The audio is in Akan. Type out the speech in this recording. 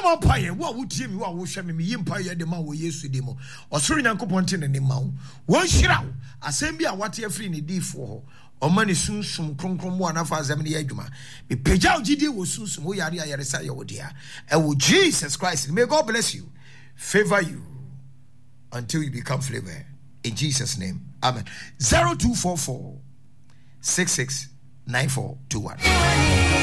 Yama Paya, what would you me? What would you me? Empire the man we used to demo. Or Suri Nanko Pontin and the Mount. One shroud. Assembly, what you're free in the D for. Or money soon, some crum one of us, Emily Eduma. Be Pejao GD was soon, some Yari Yarisaya, oh dear. And with Jesus Christ, may God bless you, favor you until you become flavor. In Jesus' name, amen. 0244 669421.